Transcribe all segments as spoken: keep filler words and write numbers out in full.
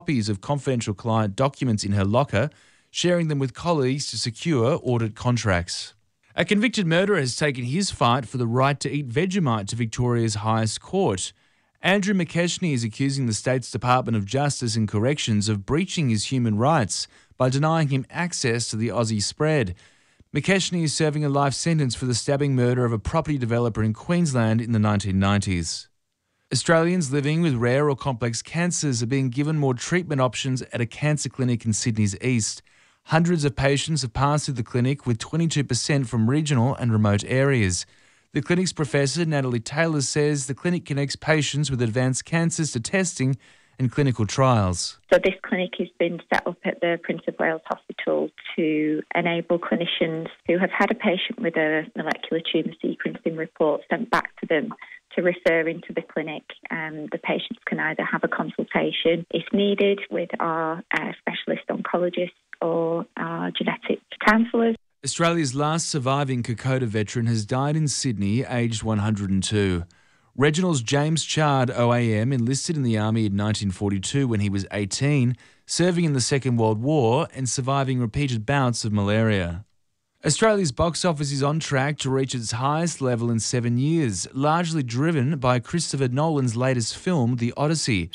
copies of confidential client documents in her locker, sharing them with colleagues to secure audit contracts. A convicted murderer has taken his fight for the right to eat Vegemite to Victoria's highest court. Andrew McKechnie is accusing the state's Department of Justice and Corrections of breaching his human rights by denying him access to the Aussie spread. McKechnie is serving a life sentence for the stabbing murder of a property developer in Queensland in the nineteen nineties. Australians living with rare or complex cancers are being given more treatment options at a cancer clinic in Sydney's east. Hundreds of patients have passed through the clinic, with twenty-two percent from regional and remote areas. The clinic's professor, Natalie Taylor, says the clinic connects patients with advanced cancers to testing and clinical trials. So this clinic has been set up at the Prince of Wales Hospital to enable clinicians who have had a patient with a molecular tumour sequencing report sent back to them to refer into the clinic. Um, the patients can either have a consultation, if needed, with our uh, specialist oncologists or our genetic counsellors. Australia's last surviving Kokoda veteran has died in Sydney, aged one hundred two. Reginald's James Chard O A M enlisted in the Army in nineteen forty-two when he was eighteen, serving in the Second World War and surviving repeated bouts of malaria. Australia's box office is on track to reach its highest level in seven years, largely driven by Christopher Nolan's latest film, The Odyssey.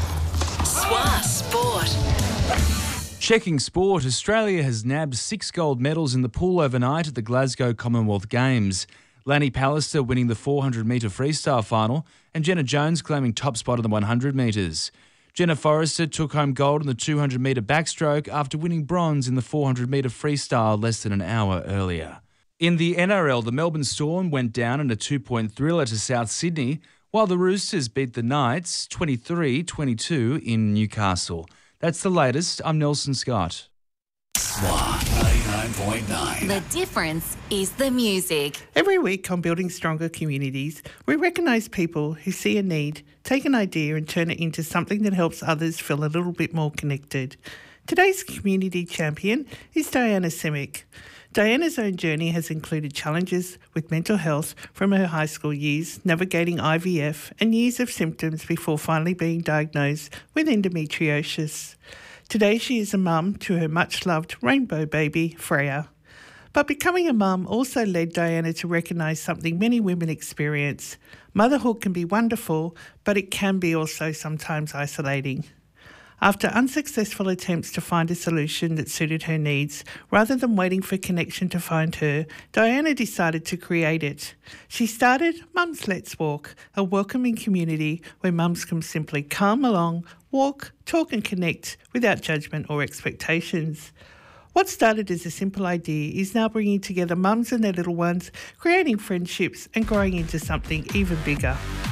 Swa Sport. Checking sport, Australia has nabbed six gold medals in the pool overnight at the Glasgow Commonwealth Games. Lanny Pallister winning the four hundred metre freestyle final and Jenna Jones claiming top spot on the one hundred metres. Jenna Forrester took home gold in the two hundred metre backstroke after winning bronze in the four hundred metre freestyle less than an hour earlier. In the N R L, the Melbourne Storm went down in a two-point thriller to South Sydney, while the Roosters beat the Knights twenty-three twenty-two in Newcastle. That's the latest. I'm Nelson Scott. Swan ninety-nine point nine. The difference is the music. Every week on Building Stronger Communities, we recognise people who see a need, take an idea and turn it into something that helps others feel a little bit more connected. Today's community champion is Diana Simic. Diana's own journey has included challenges with mental health from her high school years, navigating I V F and years of symptoms before finally being diagnosed with endometriosis. Today she is a mum to her much-loved rainbow baby, Freya. But becoming a mum also led Diana to recognise something many women experience. Motherhood can be wonderful, but it can be also sometimes isolating. After unsuccessful attempts to find a solution that suited her needs, rather than waiting for connection to find her, Diana decided to create it. She started Mums Let's Walk, a welcoming community where mums can simply come along, walk, talk and connect without judgment or expectations. What started as a simple idea is now bringing together mums and their little ones, creating friendships and growing into something even bigger.